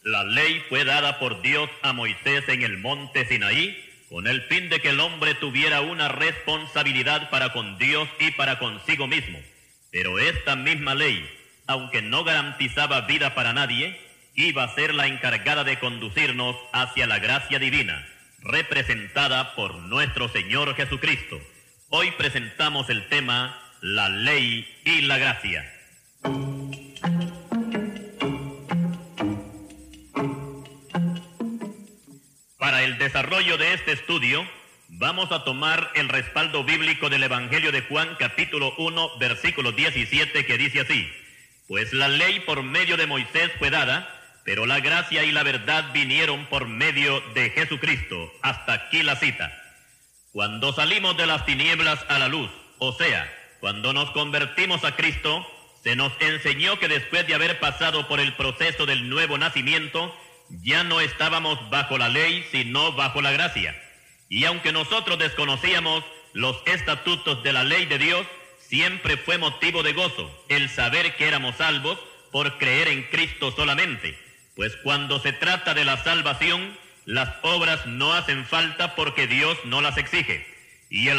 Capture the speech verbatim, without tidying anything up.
La ley fue dada por Dios a Moisés en el monte Sinaí, con el fin de que el hombre tuviera una responsabilidad para con Dios y para consigo mismo. Pero esta misma ley, aunque no garantizaba vida para nadie, iba a ser la encargada de conducirnos hacia la gracia divina, representada por nuestro Señor Jesucristo. Hoy presentamos el tema, la ley y la gracia. Para el desarrollo de este estudio, vamos a tomar el respaldo bíblico del Evangelio de Juan, capítulo uno, versículo diecisiete, que dice así: Pues la ley por medio de Moisés fue dada, pero la gracia y la verdad vinieron por medio de Jesucristo. Hasta aquí la cita. Cuando salimos de las tinieblas a la luz, o sea, cuando nos convertimos a Cristo, se nos enseñó que después de haber pasado por el proceso del nuevo nacimiento, ya no estábamos bajo la ley, sino bajo la gracia. Y aunque nosotros desconocíamos los estatutos de la ley de Dios, siempre fue motivo de gozo el saber que éramos salvos por creer en Cristo solamente. Pues cuando se trata de la salvación, las obras no hacen falta porque Dios no las exige. Y el